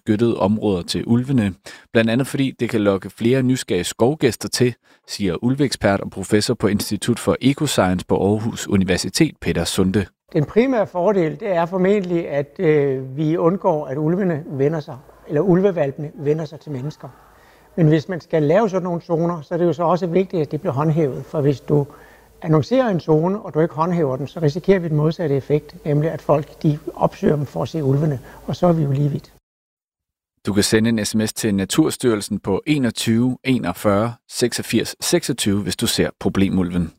beskyttede områder til ulvene, blandt andet fordi det kan lokke flere nysgerrige skovgæster til, siger ulveekspert og professor på Institut for Ecoscience på Aarhus Universitet, Peter Sunde. Den primære fordel, det er formentlig, at vi undgår, at ulvene vender sig, eller ulvevalpene vender sig til mennesker. Men hvis man skal lave sådan nogle zoner, så er det jo så også vigtigt, at det bliver håndhævet. For hvis du annoncerer en zone, og du ikke håndhæver den, så risikerer vi den modsatte effekt, nemlig at folk de opsøger dem for at se ulvene, og så er vi jo lige vidt. Du kan sende en sms til Naturstyrelsen på 21 41 86 26, hvis du ser problemulven.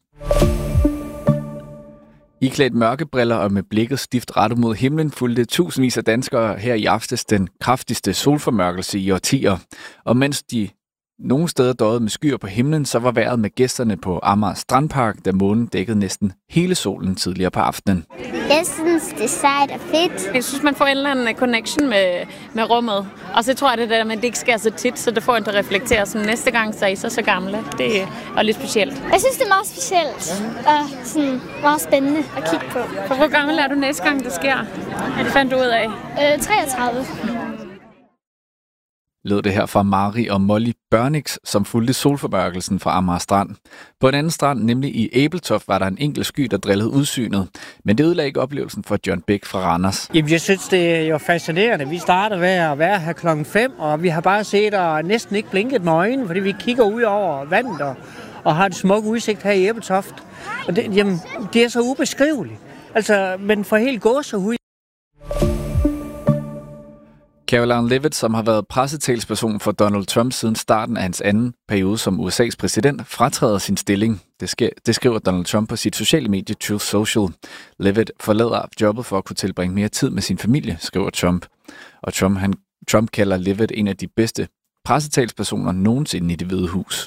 Iklædt mørkebriller og med blikket stift rettet mod himlen fulgte tusindvis af danskere her i aftes den kraftigste solformørkelse i årtier. Og mens de nogle steder døjede med skyer på himlen, så var vejret med gæsterne på Amager Strandpark, da månen dækkede næsten hele solen tidligere på aftenen. Jeg synes, det er sejt og fedt. Jeg synes, man får en eller anden connection med rummet. Og så tror jeg, det der med, at det ikke sker så tit, så det får en til at reflektere, som næste gang, så er I så gamle. Det er lidt specielt. Jeg synes, det er meget specielt og sådan meget spændende at kigge på. For hvor gammel er du næste gang, det sker? Det fandt du ud af? 33. Lød det her fra Mari og Molly Børnix, som fulgte solformørkelsen fra Amager Strand. På en anden strand, nemlig i Ebeltoft, var der en enkelt sky, der drillede udsynet. Men det ødelagde ikke oplevelsen for John Bæk fra Randers. Jamen, jeg synes, det er jo fascinerende. Vi starter ved at være her 5:00, og vi har bare set og næsten ikke blinket med øjnene, fordi vi kigger ud over vandet og har en smuk udsigt her i Ebeltoft. Og det er så ubeskriveligt. Altså, men for helt gåsehud. Caroline Leavitt, som har været pressetalsperson for Donald Trump siden starten af hans anden periode som USA's præsident, fratræder sin stilling. Det skriver Donald Trump på sit sociale medie Truth Social. Leavitt forlader jobbet for at kunne tilbringe mere tid med sin familie, skriver Trump. Og Trump kalder Leavitt en af de bedste pressetalspersoner nogensinde i Det Hvide Hus.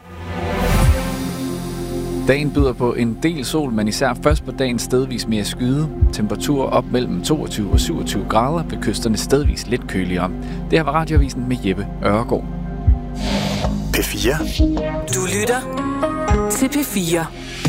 Dagen byder på en del sol, men især først på dagen stedvis mere skyde. Temperaturer op mellem 22 og 27 grader, ved kysterne stedvis lidt køligere. Det her var Radioavisen med Jeppe Øregård. P4. Du lytter til P4.